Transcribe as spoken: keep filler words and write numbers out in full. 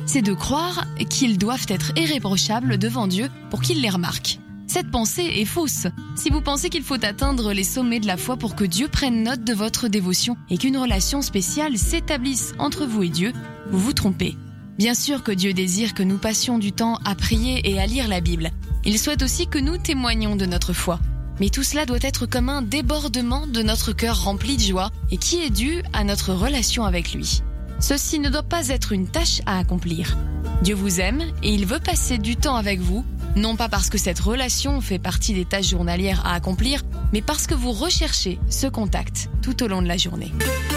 c'est de croire qu'ils doivent être irréprochables devant Dieu pour qu'il les remarque. Cette pensée est fausse. Si vous pensez qu'il faut atteindre les sommets de la foi pour que Dieu prenne note de votre dévotion et qu'une relation spéciale s'établisse entre vous et Dieu, vous vous trompez. Bien sûr que Dieu désire que nous passions du temps à prier et à lire la Bible. Il souhaite aussi que nous témoignions de notre foi. Mais tout cela doit être comme un débordement de notre cœur rempli de joie et qui est dû à notre relation avec lui. Ceci ne doit pas être une tâche à accomplir. Dieu vous aime et il veut passer du temps avec vous, non pas parce que cette relation fait partie des tâches journalières à accomplir, mais parce que vous recherchez ce contact tout au long de la journée.